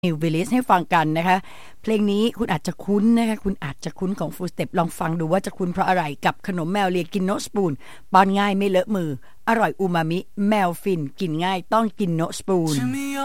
นิววิลลิสให้ฟังกันนะคะเพลงนี้คุณอาจจะคุ้นนะคะคุณอาจจะคุ้นของฟูลสเต็ปลองฟังดูว่าจะคุ้นเพราะอะไรกับขนมแมวเลียกินโนสปูนป้อนง่ายไม่เลอะมืออร่อยอูมามิแมวฟินกินง่ายต้องกินโนสปูน